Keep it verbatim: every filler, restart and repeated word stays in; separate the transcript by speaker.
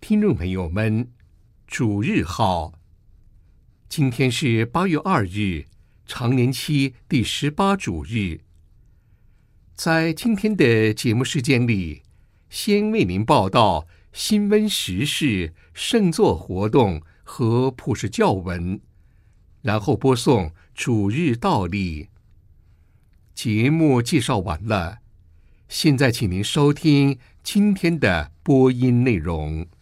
Speaker 1: 听众朋友们，主日好！今天是八月二日，常年期第十八主日。在今天的节目时间里，先为您报道新闻时事、圣作活动和普世教文，然后播送主日道理。节目介绍完了，现在请您收听今天的播音内容。